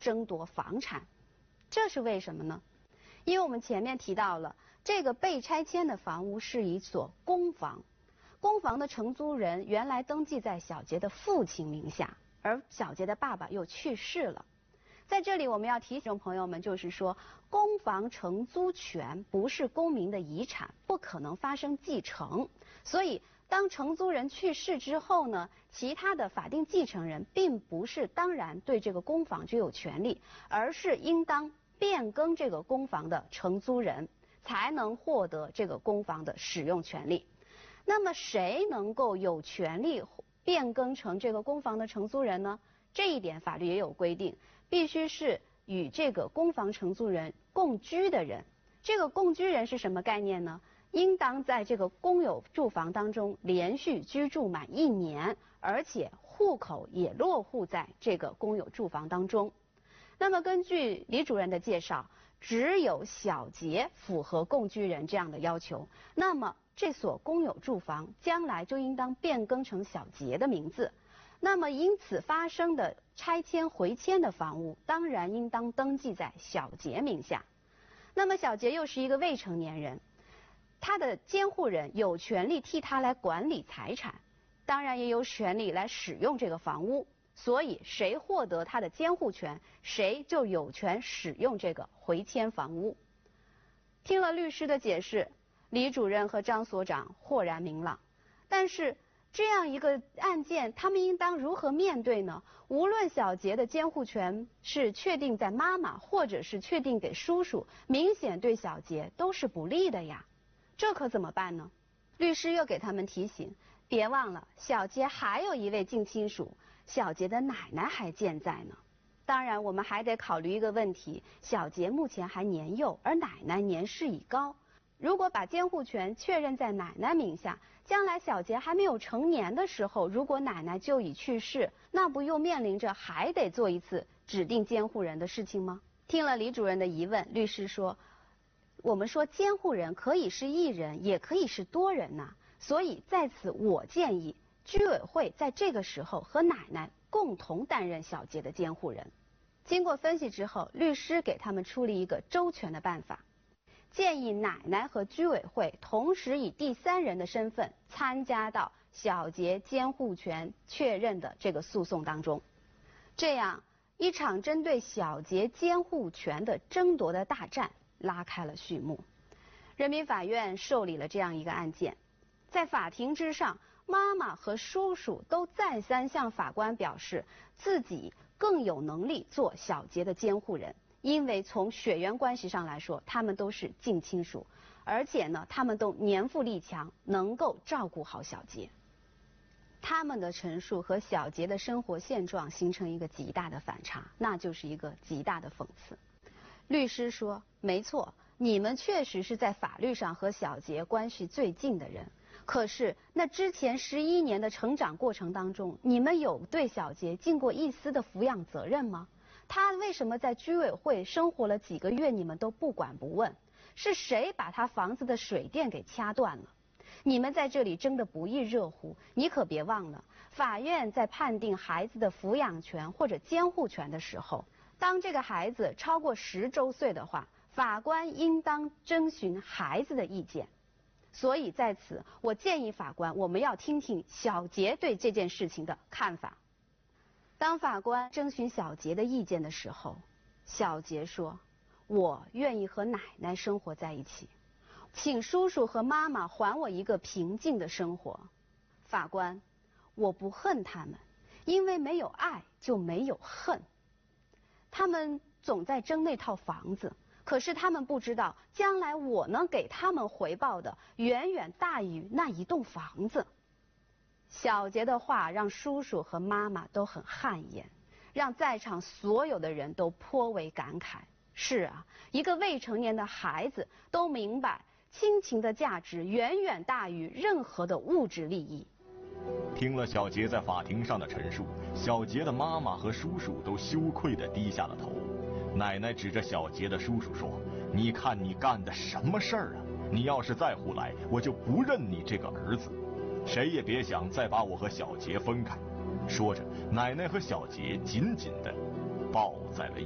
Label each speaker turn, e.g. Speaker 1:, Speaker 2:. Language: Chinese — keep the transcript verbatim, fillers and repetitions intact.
Speaker 1: 争夺房产。这是为什么呢？因为我们前面提到了，这个被拆迁的房屋是一所公房，公房的承租人原来登记在小杰的父亲名下，而小杰的爸爸又去世了。在这里我们要提醒朋友们，就是说公房承租权不是公民的遗产，不可能发生继承，所以当承租人去世之后呢，其他的法定继承人并不是当然对这个公房就有权利，而是应当变更这个公房的承租人，才能获得这个公房的使用权利。那么谁能够有权利变更成这个公房的承租人呢？这一点法律也有规定，必须是与这个公房承租人共居的人。这个共居人是什么概念呢？应当在这个公有住房当中连续居住满一年，而且户口也落户在这个公有住房当中。那么根据李主任的介绍，只有小杰符合共居人这样的要求，那么这所公有住房将来就应当变更成小杰的名字。那么因此发生的拆迁回迁的房屋，当然应当登记在小杰名下。那么小杰又是一个未成年人，他的监护人有权利替他来管理财产，当然也有权利来使用这个房屋。所以谁获得他的监护权，谁就有权使用这个回迁房屋。听了律师的解释，李主任和张所长豁然明朗。但是这样一个案件，他们应当如何面对呢？无论小杰的监护权是确定在妈妈，或者是确定给叔叔，明显对小杰都是不利的呀。这可怎么办呢？律师又给他们提醒，别忘了小杰还有一位近亲属，小杰的奶奶还健在呢。当然我们还得考虑一个问题，小杰目前还年幼，而奶奶年事已高。如果把监护权确认在奶奶名下，将来小杰还没有成年的时候，如果奶奶就已去世，那不又面临着还得做一次指定监护人的事情吗？听了李主任的疑问，律师说，我们说监护人可以是一人，也可以是多人呐、啊，所以在此我建议居委会在这个时候和奶奶共同担任小杰的监护人。经过分析之后，律师给他们出了一个周全的办法，建议奶奶和居委会同时以第三人的身份参加到小杰监护权确认的这个诉讼当中。这样一场针对小杰监护权的争夺的大战拉开了序幕。人民法院受理了这样一个案件，在法庭之上，妈妈和叔叔都再三向法官表示自己更有能力做小杰的监护人，因为从血缘关系上来说，他们都是近亲属，而且呢，他们都年富力强，能够照顾好小杰。他们的陈述和小杰的生活现状形成一个极大的反差，那就是一个极大的讽刺。律师说，没错，你们确实是在法律上和小杰关系最近的人，可是那之前十一年的成长过程当中，你们有对小杰尽过一丝的抚养责任吗？他为什么在居委会生活了几个月你们都不管不问？是谁把他房子的水电给掐断了？你们在这里争得不亦热乎，你可别忘了，法院在判定孩子的抚养权或者监护权的时候，当这个孩子超过十周岁的话，法官应当征询孩子的意见。所以在此，我建议法官，我们要听听小杰对这件事情的看法。当法官征询小杰的意见的时候，小杰说，我愿意和奶奶生活在一起，请叔叔和妈妈还我一个平静的生活。法官，我不恨他们，因为没有爱就没有恨。他们总在争那套房子，可是他们不知道，将来我能给他们回报的远远大于那一栋房子。小杰的话让叔叔和妈妈都很汗颜，让在场所有的人都颇为感慨。是啊，一个未成年的孩子都明白亲情的价值远远大于任何的物质利益。
Speaker 2: 听了小杰在法庭上的陈述，小杰的妈妈和叔叔都羞愧地低下了头。奶奶指着小杰的叔叔说，你看你干的什么事儿啊，你要是再胡来，我就不认你这个儿子，谁也别想再把我和小杰分开。说着，奶奶和小杰紧紧地抱在了一